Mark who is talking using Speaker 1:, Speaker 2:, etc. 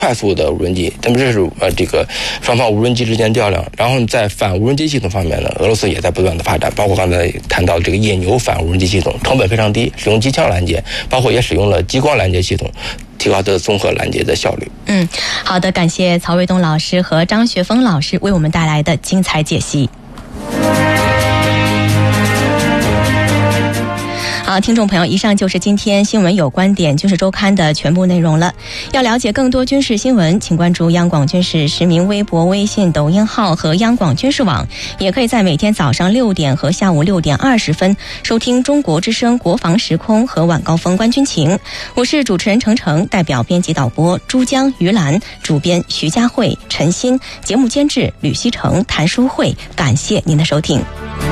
Speaker 1: 快速的无人机，那么这是这个双方无人机之间较量。然后在反无人机系统方面呢，俄罗斯也在不断的发展，包括刚才谈到这个野牛反无人机系统，成本非常低，使用机枪拦截，包括也使用了激光拦截系统，提高它的综合拦截的效率。
Speaker 2: 好的，感谢曹卫东老师和张学峰老师为我们带来的精彩解析。好，听众朋友，以上就是今天新闻有观点军事周刊的全部内容了。要了解更多军事新闻，请关注央广军事实名微博、微信、抖音号和央广军事网，也可以在每天早上6点和下午6点20分收听中国之声国防时空和晚高峰观军情。我是主持人程程，代表编辑导播珠江、于兰，主编徐佳慧、陈鑫，节目监制吕希成、谭淑慧，感谢您的收听。